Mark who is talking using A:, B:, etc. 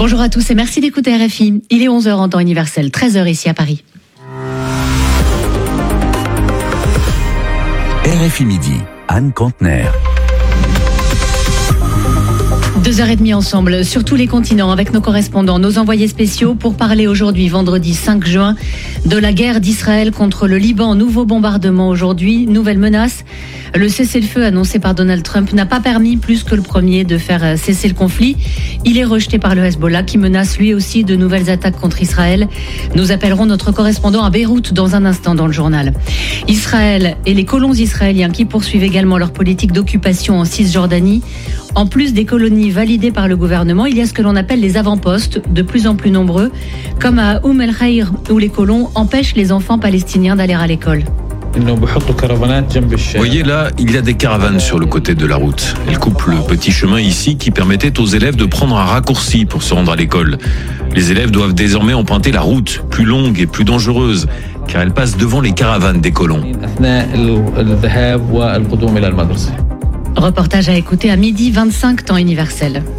A: Bonjour à tous et merci d'écouter RFI. Il est 11h en temps universel, 13h ici à Paris.
B: RFI Midi, Anne Contener.
A: 2h30 ensemble sur tous les continents avec nos correspondants, nos envoyés spéciaux pour parler aujourd'hui, vendredi 5 juin, de la guerre d'Israël contre le Liban. Nouveau bombardement aujourd'hui, nouvelle menace. Le cessez-le-feu annoncé par Donald Trump n'a pas permis plus que le premier de faire cesser le conflit. Il est rejeté par le Hezbollah qui menace lui aussi de nouvelles attaques contre Israël. Nous appellerons notre correspondant à Beyrouth dans un instant dans le journal. Israël et les colons israéliens qui poursuivent également leur politique d'occupation en Cisjordanie. En plus des colonies validées par le gouvernement, il y a ce que l'on appelle les avant-postes, de plus en plus nombreux, comme à El-Khair, où les colons empêchent les enfants palestiniens d'aller à l'école.
C: Voyez là, il y a des caravanes sur le côté de la route. Elles coupent le petit chemin ici qui permettait aux élèves de prendre un raccourci pour se rendre à l'école. Les élèves doivent désormais emprunter la route, plus longue et plus dangereuse, car elle passe devant les caravanes des colons.
A: Reportage à écouter à 12h25 temps universel.